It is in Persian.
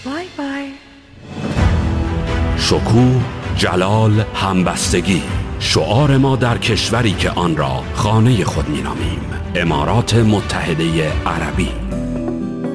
بای بای. شکوه، جلال، همبستگی، شعار ما در کشوری که آن را خانه خود می‌نامیم، امارات متحده عربی.